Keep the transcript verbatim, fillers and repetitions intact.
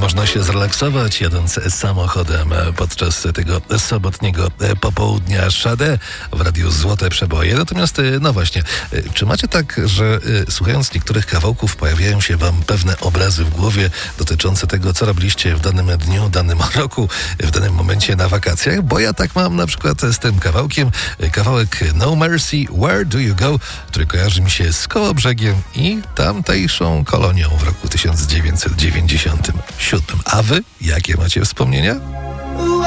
można się zrelaksować jadąc samochodem podczas tego sobotniego popołudnia Sade w Radiu Złote Przeboje. Natomiast, no właśnie, czy macie tak, że słuchając niektórych kawałków pojawiają się wam pewne obrazy w głowie dotyczące tego, co robiliście w danym dniu, danym roku, w danym momencie na wakacjach? Bo ja tak mam na przykład z tym kawałkiem. Kawałek No Mercy, Where Do You Go, który kojarzy mi się z Kołobrzegiem i tamtejszą kolonią w roku tysiąc dziewięćset dziewięćdziesiątym siódmym. A wy jakie macie wspomnienia?